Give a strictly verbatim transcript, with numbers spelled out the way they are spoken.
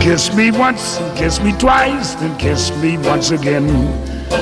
Kiss me once, kiss me twice, then kiss me once again.